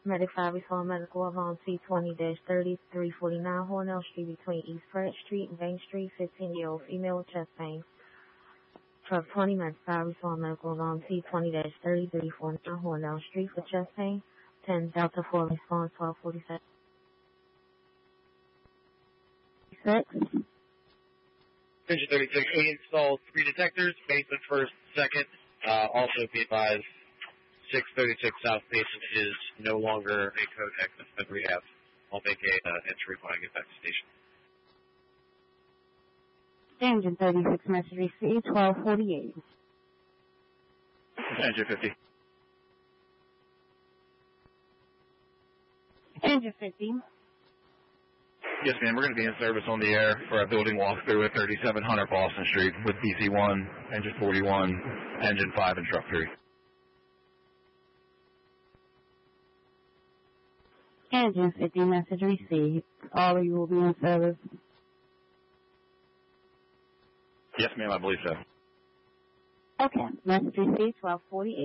Medic 5 respond medical of on T20-3349 Hornell Street between East Pratt Street and Bank Street, 15-year-old female with chest pain. Truck 20, Medic 5 respond medical of on T20-3349 Hornell Street for chest pain. 10 Delta 4 response 1247. 36. 36, installed 3 detectors, basement first, second. Also be advised, 636 South Basin is no longer a code access that we have. I'll make a entry when I get back to station. Engine 36, message received, 1248. Engine 50. Engine 50. Yes, ma'am. We're going to be in service on the air for a building walkthrough at 3700 Boston Street with BC1, Engine 41, Engine 5, and Truck 3. Engine 50, message received. All of you will be in service. Yes, ma'am. I believe so. Okay. Message received, 1248.